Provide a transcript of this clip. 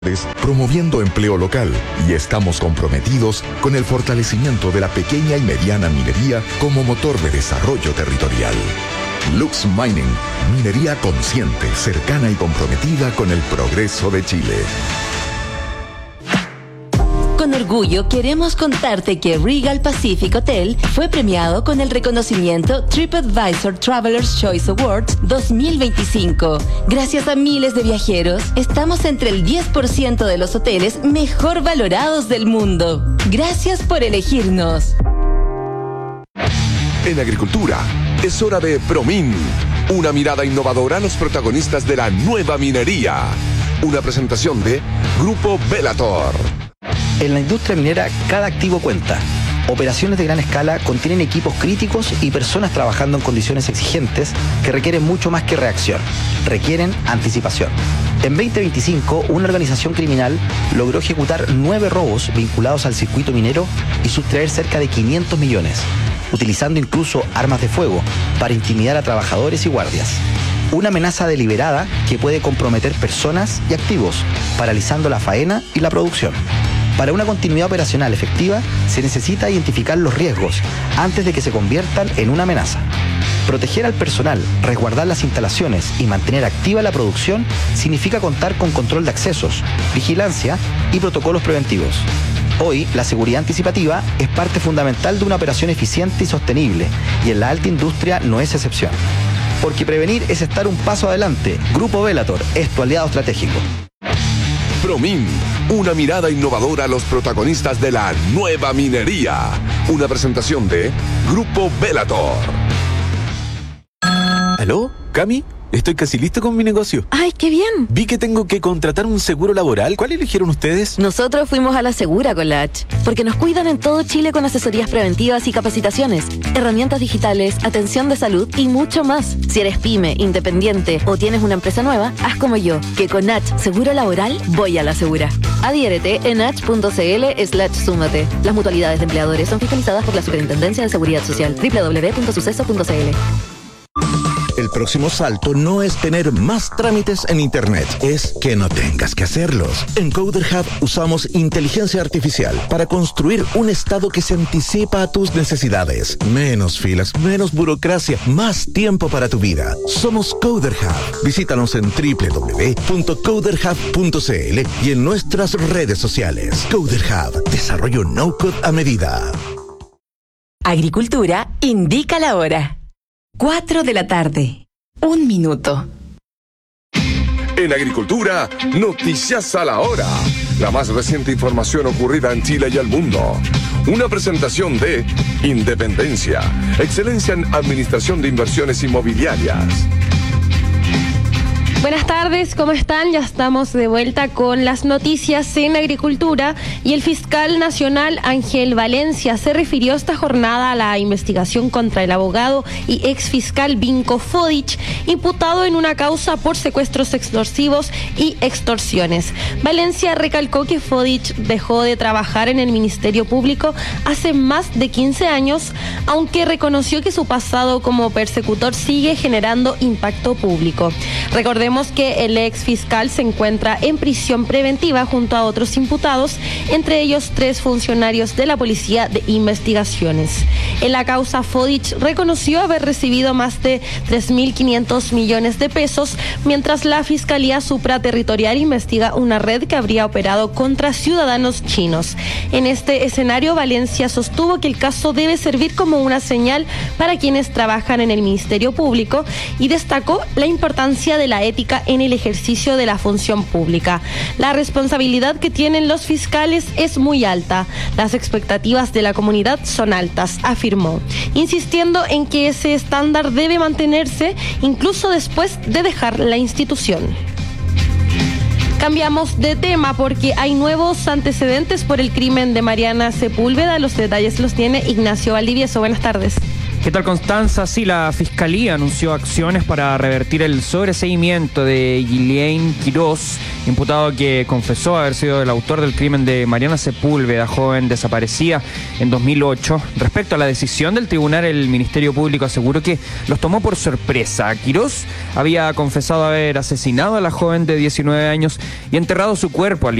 promoviendo empleo local y estamos comprometidos con el fortalecimiento de la pequeña y mediana minería como motor de desarrollo territorial. Lux Mining, minería consciente, cercana y comprometida con el progreso de Chile. Con orgullo queremos contarte que Regal Pacific Hotel fue premiado con el reconocimiento TripAdvisor Traveler's Choice Awards 2025. Gracias a miles de viajeros, estamos entre el 10% de los hoteles mejor valorados del mundo. Gracias por elegirnos. En agricultura, es hora de ProMin, una mirada innovadora a los protagonistas de la nueva minería. Una presentación de Grupo Bellator. En la industria minera, cada activo cuenta. Operaciones de gran escala contienen equipos críticos y personas trabajando en condiciones exigentes que requieren mucho más que reacción. Requieren anticipación. En 2025, una organización criminal logró ejecutar 9 robos vinculados al circuito minero y sustraer cerca de 500 millones, utilizando incluso armas de fuego para intimidar a trabajadores y guardias. Una amenaza deliberada que puede comprometer personas y activos, paralizando la faena y la producción. Para una continuidad operacional efectiva, se necesita identificar los riesgos antes de que se conviertan en una amenaza. Proteger al personal, resguardar las instalaciones y mantener activa la producción significa contar con control de accesos, vigilancia y protocolos preventivos. Hoy, la seguridad anticipativa es parte fundamental de una operación eficiente y sostenible, y en la alta industria no es excepción. Porque prevenir es estar un paso adelante. Grupo Bellator es tu aliado estratégico. ProMin, una mirada innovadora a los protagonistas de la nueva minería. Una presentación de Grupo Bellator. ¿Aló? ¿Cami? Estoy casi listo con mi negocio. ¡Ay, qué bien! Vi que tengo que contratar un seguro laboral. ¿Cuál eligieron ustedes? Nosotros fuimos a la Segura con la H, porque nos cuidan en todo Chile con asesorías preventivas y capacitaciones, herramientas digitales, atención de salud y mucho más. Si eres pyme, independiente o tienes una empresa nueva, haz como yo, que con H Seguro Laboral voy a la Segura. Adhiérete en h.cl/súmate. Las mutualidades de empleadores son fiscalizadas por la Superintendencia de Seguridad Social. www.suceso.cl. El próximo salto no es tener más trámites en Internet, es que no tengas que hacerlos. En Coder Hub usamos inteligencia artificial para construir un estado que se anticipa a tus necesidades. Menos filas, menos burocracia, más tiempo para tu vida. Somos Coder Hub. Visítanos en www.coderhub.cl y en nuestras redes sociales. Coder Hub, desarrollo no-code a medida. Agricultura indica la hora. 4 de la tarde. 1 minuto. En agricultura, noticias a la hora. La más reciente información ocurrida en Chile y el mundo. Una presentación de Independencia, excelencia en administración de inversiones inmobiliarias. Buenas tardes, ¿cómo están? Ya estamos de vuelta con las noticias en agricultura y el fiscal nacional Ángel Valencia se refirió esta jornada a la investigación contra el abogado y exfiscal Vinko Fodic, imputado en una causa por secuestros extorsivos y extorsiones. Valencia recalcó que Fodic dejó de trabajar en el Ministerio Público hace más de 15 años, aunque reconoció que su pasado como persecutor sigue generando impacto público. Recordemos que el ex fiscal se encuentra en prisión preventiva junto a otros imputados, entre ellos 3 funcionarios de la Policía de Investigaciones. En la causa, Fodic reconoció haber recibido más de 3.500 millones de pesos, mientras la Fiscalía Supraterritorial investiga una red que habría operado contra ciudadanos chinos. En este escenario, Valencia sostuvo que el caso debe servir como una señal para quienes trabajan en el Ministerio Público y destacó la importancia de la ética en el ejercicio de la función pública. La responsabilidad que tienen los fiscales es muy alta. Las expectativas de la comunidad son altas, afirmó, insistiendo en que ese estándar debe mantenerse incluso después de dejar la institución. Cambiamos de tema porque hay nuevos antecedentes por el crimen de Mariana Sepúlveda. Los detalles los tiene Ignacio Valdivieso. Buenas tardes. ¿Qué tal, Constanza? Sí, la Fiscalía anunció acciones para revertir el sobreseimiento de Ghislaine Quirós, imputado que confesó haber sido el autor del crimen de Mariana Sepúlveda, joven desaparecida en 2008. Respecto a la decisión del tribunal, el Ministerio Público aseguró que los tomó por sorpresa. Quirós había confesado haber asesinado a la joven de 19 años y enterrado su cuerpo al